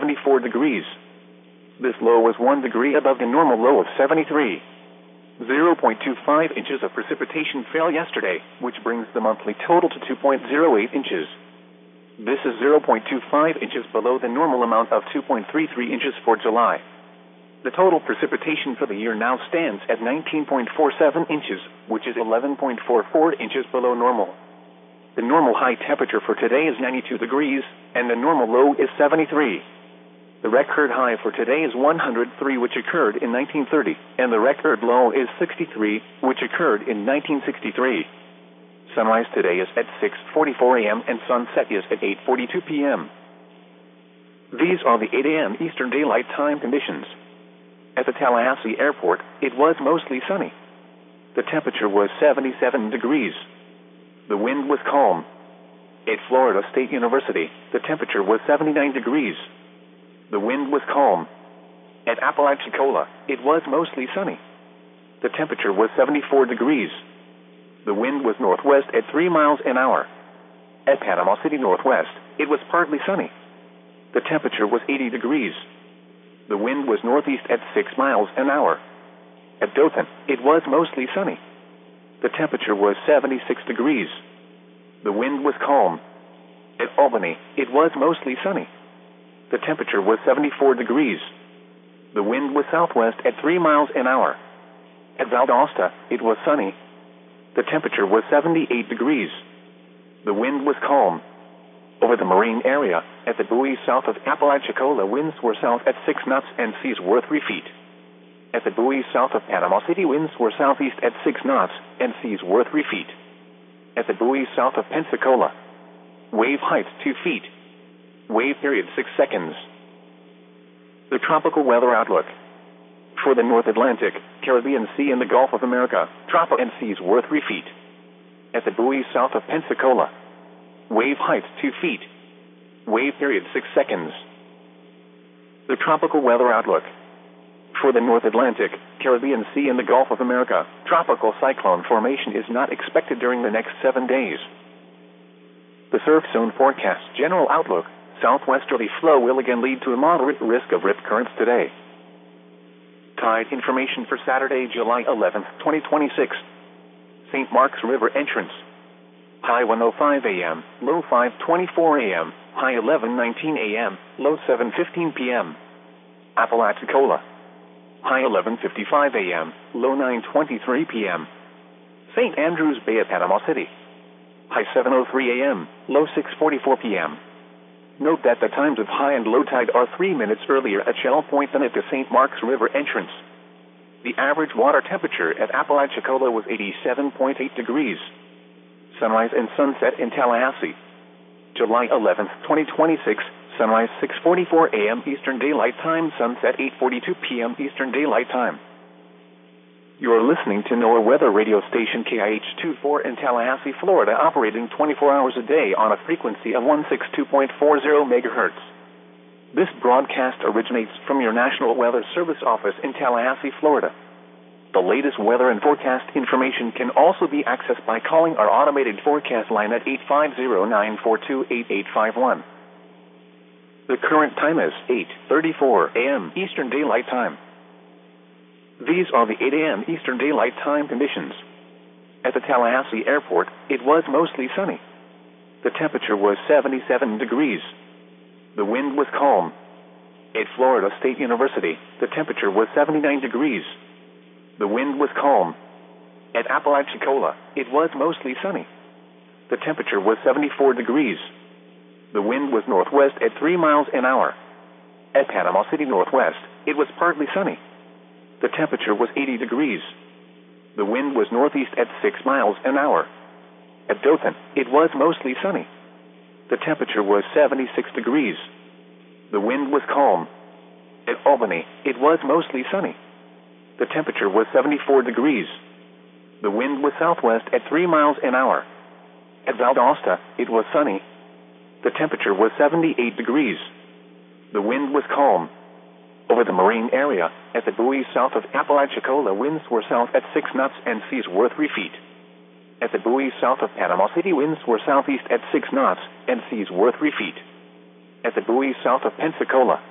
74 degrees. This low was 1 degree above the normal low of 73. 0.25 inches of precipitation fell yesterday, which brings the monthly total to 2.08 inches. This is 0.25 inches below the normal amount of 2.33 inches for July. The total precipitation for the year now stands at 19.47 inches, which is 11.44 inches below normal. The normal high temperature for today is 92 degrees, and the normal low is 73. The record high for today is 103, which occurred in 1930, and the record low is 63, which occurred in 1963. Sunrise today is at 6:44 a.m. and sunset is at 8:42 p.m. These are the 8 a.m. Eastern Daylight Time conditions. At the Tallahassee Airport, it was mostly sunny. The temperature was 77 degrees. The wind was calm. At Florida State University, the temperature was 79 degrees. The wind was calm. At Apalachicola, it was mostly sunny. The temperature was 74 degrees. The wind was northwest at 3 miles an hour. At Panama City Northwest, it was partly sunny. The temperature was 80 degrees. The wind was northeast at 6 miles an hour. At Dothan, it was mostly sunny. The temperature was 76 degrees. The wind was calm. At Albany, it was mostly sunny. The temperature was 74 degrees. The wind was southwest at 3 miles an hour. At Valdosta, it was sunny. The temperature was 78 degrees. The wind was calm. Over the marine area, at the buoy south of Apalachicola, winds were south at 6 knots and seas were 3 feet. At the buoy south of Panama City, winds were southeast at 6 knots and seas were 3 feet. At the buoy south of Pensacola, wave height 2 feet. Wave period 6 seconds. The tropical weather outlook. For the North Atlantic, Caribbean Sea and the Gulf of America, tropical and seas were 3 feet. At the buoy south of Pensacola, wave height 2 feet. Wave period 6 seconds. The tropical weather outlook. For the North Atlantic, Caribbean Sea and the Gulf of America, tropical cyclone formation is not expected during the next 7 days. The surf zone forecast general outlook. Southwesterly flow will again lead to a moderate risk of rip currents today. Tide information for Saturday, July 11, 2026. St. Mark's River entrance. High 1:05 a.m., low 5:24 a.m., high 11:19 a.m., low 7:15 p.m. Apalachicola. High 11:55 a.m., low 9:23 p.m. St. Andrews Bay at Panama City. High 7:03 a.m., low 6:44 p.m. Note that the times of high and low tide are 3 minutes earlier at Shell Point than at the St. Mark's River entrance. The average water temperature at Apalachicola was 87.8 degrees. Sunrise and sunset in Tallahassee. July 11, 2026, sunrise 6:44 a.m. Eastern Daylight Time, sunset 8:42 p.m. Eastern Daylight Time. You are listening to NOAA weather radio station KIH-24 in Tallahassee, Florida, operating 24 hours a day on a frequency of 162.40 megahertz. This broadcast originates from your National Weather Service office in Tallahassee, Florida. The latest weather and forecast information can also be accessed by calling our automated forecast line at 850-942-8851. The current time is 8:34 a.m. Eastern Daylight Time. These are the 8 a.m. Eastern Daylight Time conditions. At the Tallahassee Airport, it was mostly sunny. The temperature was 77 degrees. The wind was calm. At Florida State University, the temperature was 79 degrees. The wind was calm. At Apalachicola, it was mostly sunny. The temperature was 74 degrees. The wind was northwest at 3 miles an hour. At Panama City Northwest, it was partly sunny. The temperature was 80 degrees. The wind was northeast at 6 miles an hour. At Dothan, it was mostly sunny. The temperature was 76 degrees. The wind was calm. At Albany, it was mostly sunny. The temperature was 74 degrees. The wind was southwest at 3 miles an hour. At Valdosta, it was sunny. The temperature was 78 degrees. The wind was calm. Over the marine area, at the buoy south of Apalachicola, winds were south at 6 knots and seas were 3 feet. At the buoy south of Panama City, winds were southeast at 6 knots and seas were 3 feet. At the buoy south of Pensacola,